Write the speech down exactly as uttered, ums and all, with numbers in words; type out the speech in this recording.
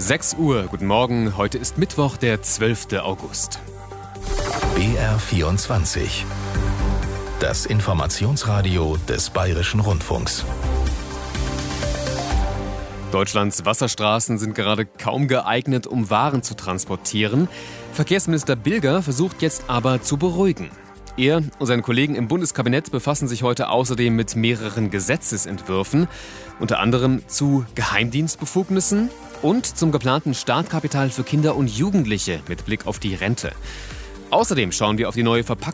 sechs Uhr, guten Morgen. Heute ist Mittwoch, der zwölfte August. B R vierundzwanzig. Das Informationsradio des Bayerischen Rundfunks. Deutschlands Wasserstraßen sind gerade kaum geeignet, um Waren zu transportieren. Verkehrsminister Bilger versucht jetzt aber zu beruhigen. Er und seine Kollegen im Bundeskabinett befassen sich heute außerdem mit mehreren Gesetzesentwürfen, unter anderem zu Geheimdienstbefugnissen und zum geplanten Startkapital für Kinder und Jugendliche mit Blick auf die Rente. Außerdem schauen wir auf die neue Verpackung